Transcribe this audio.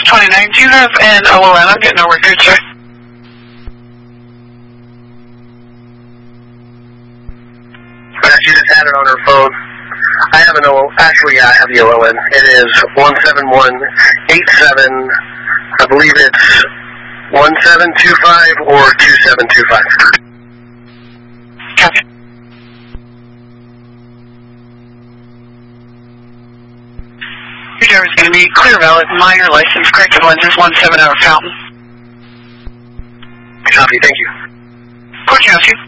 29, do you have an OLN? I'm getting no record, sir. She just had it on her phone. I have an OLN. Actually, yeah, I have the OLN. It is 17187. I believe it's 1725 or 2725. Copy. Your driver is going to be clear valid, minor license, corrective lenses, 17 hour fountain. Copy, thank you. Court, can I ask you?